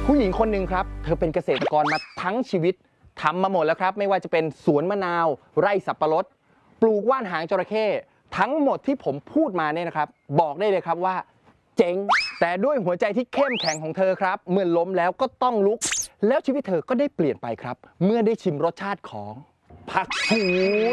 ผู้หญิงคนหนึ่งครับเธอเป็นเกษตรกรมาทั้งชีวิตทำมาหมดแล้วครับไม่ว่าจะเป็นสวนมะนาวไร่สับปะรดปลูกว่านหางจระเข้ทั้งหมดที่ผมพูดมาเนี่ยนะครับบอกได้เลยครับว่าเจ๋งแต่ด้วยหัวใจที่เข้มแข็งของเธอครับเมื่อล้มแล้วก็ต้องลุกแล้วชีวิตเธอก็ได้เปลี่ยนไปครับเมื่อได้ชิมรสชาติของผักกูด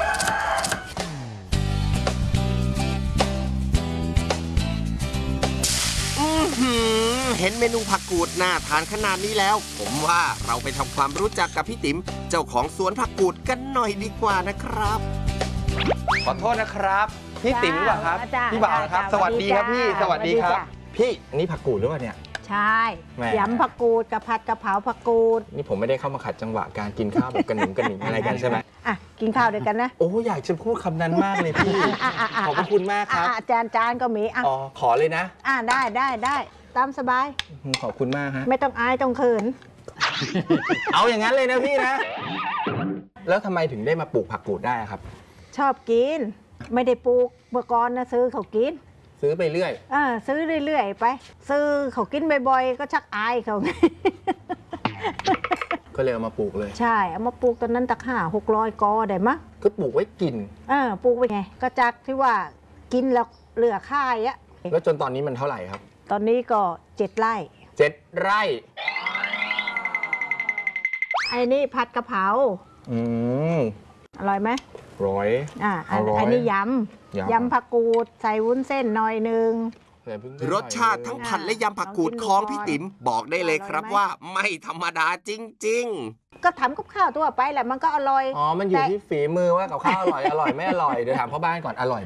เห็นเมนูผักกูดน่าทานขนาดนี้แล้ว ผมว่าเราไปทำความรู้จักกับพี่ติ๋มเจ้าของสวนผักกูดกันหน่อยดีกว่านะครับขอโทษนะครับพี่ติ๋มหรือเปล่าครับจ้าพี่บ่าวนะครับจ้าสวัสดีครับพี่จ้าสวัสดีครับสวัสดีจ้าพี่อันนี้ผักกูดหรือเปล่าเนี่ยใช่แหมยำผักกูดกับผัดกะเพราผักกูดนี่ผมไม่ได้เข้ามาขัดจังหวะการกินข้าวแบบกระหนุ่มกระหนิงอะไรกันใช่ไหมอ่ะกินข้าวด้วยกันนะโอ้อยากจะพูดคำนั้นมากเลยพี่ขอบพระคุณมากครับจานก็มีอ่ะอ๋อขอเลยนะได้ตามสบายขอบคุณมากฮะไม่ต้องอายต้องเขินเอาอย่างนั้นเลยนะพี่นะ แล้วทำไมถึงได้มาปลูกผักกูดได้ครับชอบกิน ไม่ได้ปลูกเมื่อก่อนนะซื้อเขากินซื้อไปเรื่อยซื้อเรื่อยๆไป ซื้อเขากินบ่อยๆก็ชักอายเขาก็เลยเอามาปลูกเลยใช่เอามาปลูกตอนนั้นตัก500-600 กอได้มะก็ปลูกไว้กินปลูกไปไงก็จากที่ว่ากินแล้วเหลือค่ายอะแล้วจนตอนนี้มันเท่าไหร่ครับตอนนี้ก็7 ไร่ 7 ไร่ไอ้นี่ผัดกะเพราอืมอร่อยไหมร้อยอันนี้ยำผักกูดใส่วุ้นเส้นหน่อยนึงรสชาติทั้งผัดและยำผักกูดของพี่ติ๋มบอกได้เลยครับว่าไม่ธรรมดาจริงๆก็ทำกับข้าวทั่วไปแหละมันก็อร่อยอ๋อมันอยู่ที่ฝีมือว่ากับข้าวอร่อยไม่อร่อยเดี๋ยวถามพ่อบ้านก่อนอร่อย